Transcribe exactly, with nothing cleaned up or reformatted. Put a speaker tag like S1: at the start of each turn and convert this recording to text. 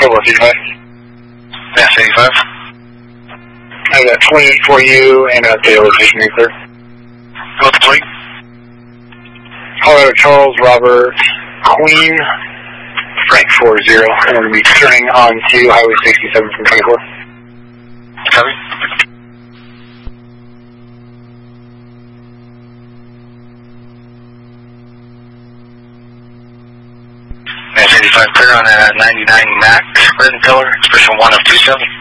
S1: Cobalt eighty-five.
S2: Mass eighty-five.
S1: I got twenty-eight for you, and uh, data location nuclear.
S2: What's the plate?
S1: Colorado Charles, Robert, Queen, Frank four zero. And we're going to be turning on to Highway sixty-seven from twenty-four.
S2: Copy. Mass eighty-five clear on a ninety-nine Mac, red in color, expression one of two seven.